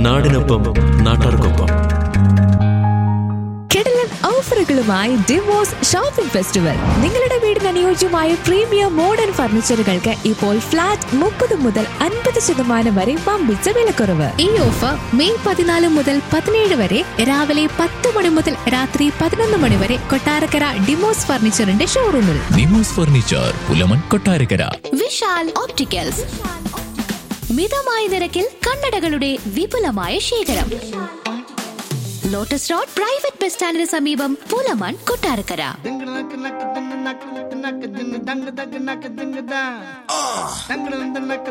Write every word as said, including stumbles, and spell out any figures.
നാടിനൊപ്പം നാട്ടാർക്കൊപ്പം. കിടിലൻ ഓഫറുകളുമായി ഡിവോഴ്സ് ഷോപ്പിംഗ് ഫെസ്റ്റിവൽ. നിങ്ങളുടെ വീടിന് അനുയോജ്യമായ പ്രീമിയം മോഡേൺ ഫർണിച്ചറുകൾക്ക് ഇപ്പോൾ ഫ്ലാറ്റ് മുപ്പത് മുതൽ അൻപത് ശതമാനം വരെ വമ്പിച്ച വിലക്കുറവ്. ഈ ഓഫർ മെയ് പതിനാല് മുതൽ പതിനേഴ് വരെ രാവിലെ പത്ത് മണി മുതൽ രാത്രി പതിനൊന്ന് മണി വരെ കൊട്ടാരക്കര ഡിമോസ് ഫർണിച്ചറിന്റെ ഷോറൂമിൽ. ഡിമോസ് ഫർണിച്ചർ, പുലമൺ, കൊട്ടാരക്കര. വിശാൽ ഓപ്റ്റിക്കൽസ്, മിതമായ നിരക്കിൽ കണ്ണടകളുടെ വിപുലമായ ശേഖരം. ലോട്ടസ് റോഡ് പ്രൈവറ്റ് ബസ് സ്റ്റാൻഡിന് സമീപം, പുലമൺ, കൊട്ടാരക്കര.